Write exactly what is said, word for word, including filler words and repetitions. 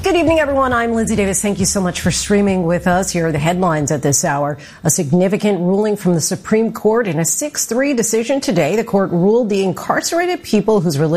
Good evening, everyone. I'm Lindsay Davis. Thank you so much for streaming with us. Here are the headlines at this hour. A significant ruling from the Supreme Court in a six three decision today. The court ruled the incarcerated people whose religion